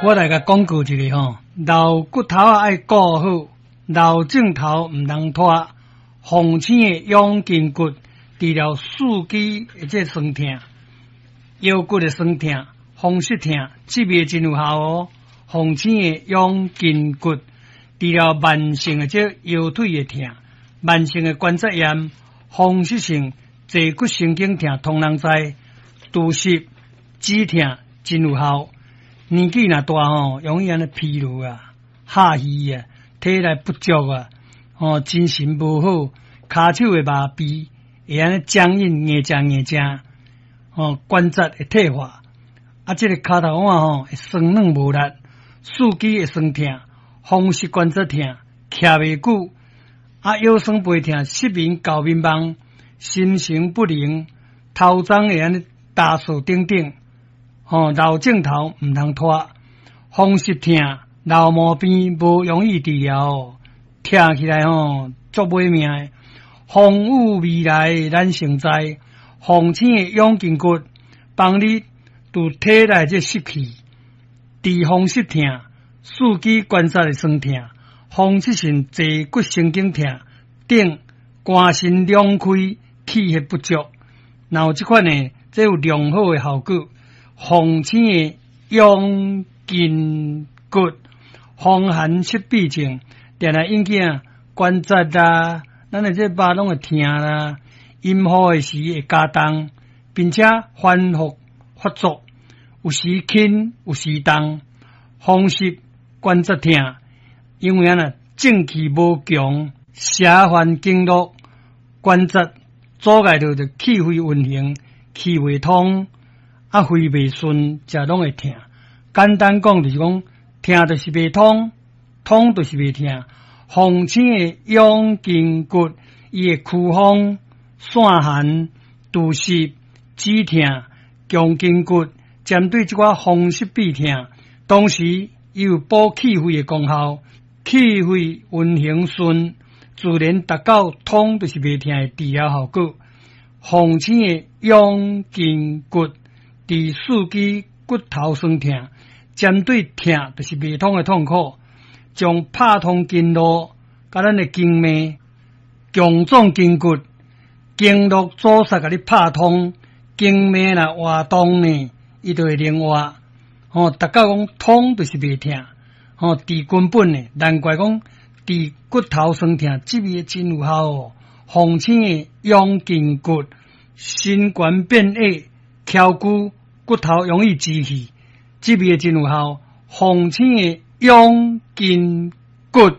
我来甲广告一个吼，老骨头爱顾好，老镜头毋通拖。红星的养筋骨，治疗四肢的酸痛、腰骨的酸痛、风湿痛，这味真有效哦。红星的养筋骨，治疗慢性的腰腿的痛、慢性的关节炎、风湿性坐骨神经痛，通人知。拄湿、止痛真有效。年纪若大吼，容易安尼疲劳啊、下虚啊、体力不足啊，精神无好，骹手会麻痹，会安尼僵硬、硬正，关节会退化，这个骹头腕会酸软无力，四肢会酸痛，风湿关节痛，徛袂久，腰酸背痛，失眠、搞迷茫，心神不宁，头鬃会安尼打扫等等。老镜头毋通拖，风湿痛、老毛病无容易治疗，听起来足买命的。风雨未来咱成知，红星的养筋骨帮你拄体内这湿气，治风湿痛、四肢关节的酸痛、风湿性坐骨神经痛等，肝肾两开、气血不足，然后这款呢，这有良好的效果。红星的养筋骨，风寒湿痹症，定来引起关节啦，咱的这肉拢会痛啦，阴雨的时会加重，并且反复发作，有时轻，有时重，风湿关节痛，因为正气无强，邪烦经络，关节阻碍着气血运行，气未通。肺袂顺，这拢会痛。简单讲就是讲，痛就是袂通，通就是袂痛。红星的养筋骨，伊会驱风、散寒、除湿、止痛、强筋骨，针对这款风湿痹痛，同时伊有补气血的功效，气血运行顺，自然达到通就是袂痛的治疗效果。红星的养筋骨。治四肢骨头酸痛，针对痛就是袂通的痛苦，将拍通经络，甲咱的经脉、强壮筋骨、经络阻塞，甲你拍通，经脉若活动呢，伊就会灵活。达到讲通就是袂痛，治根本呢，难怪讲治骨头酸痛，这味真有效哦。红星的养筋骨，心肝变矮、翘骨。骨头容易积气，这味真有效。红星的养筋骨，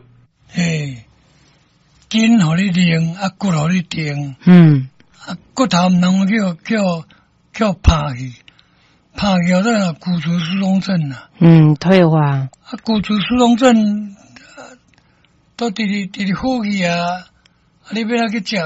筋互你练，骨互你定。骨头毋通叫拍去，拍去后头骨质疏松症啦。 退化。 骨质疏松症都直直好去啊！你要哪去食？